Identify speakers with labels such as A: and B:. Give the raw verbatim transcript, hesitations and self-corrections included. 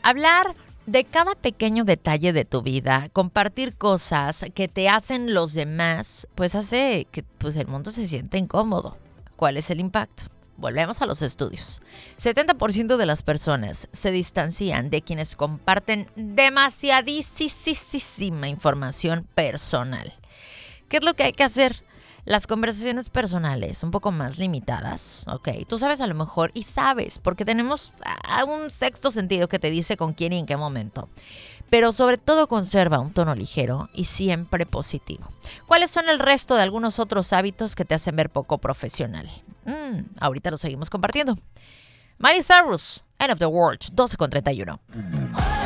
A: Hablar de cada pequeño detalle de tu vida, compartir cosas que te hacen los demás, pues hace que pues, el mundo se sienta incómodo. ¿Cuál es el impacto? Volvemos a los estudios. setenta por ciento de las personas se distancian de quienes comparten demasiadísima información personal. ¿Qué es lo que hay que hacer? Las conversaciones personales un poco más limitadas, ¿ok? Tú sabes a lo mejor y sabes, porque tenemos un sexto sentido que te dice con quién y en qué momento. Pero sobre todo conserva un tono ligero y siempre positivo. ¿Cuáles son el resto de algunos otros hábitos que te hacen ver poco profesional? Mm, ahorita lo seguimos compartiendo. Miley Cyrus, End of the World, doce con treinta y uno.